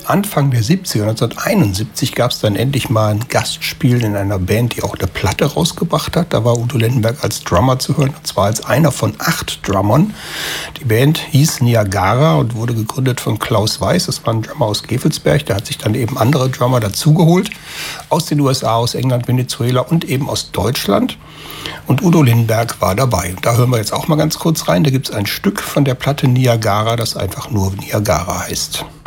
Anfang der 70er, 1971, gab es dann endlich mal ein Gastspiel in einer Band, die auch eine Platte rausgebracht hat. Da war Udo Lindenberg als Drummer zu hören, und zwar als einer von 8 Drummern. Die Band hieß Niagara und wurde gegründet von Klaus Weiß. Das war ein Drummer aus Gevelsberg. Der hat sich dann eben andere Drummer dazugeholt. Aus den USA, aus England, Venezuela und eben aus Deutschland. Und Udo Lindenberg war dabei. Da hören wir jetzt auch mal ganz kurz rein. Da gibt es ein Stück von der Platte Niagara, das einfach nur Niagara heißt.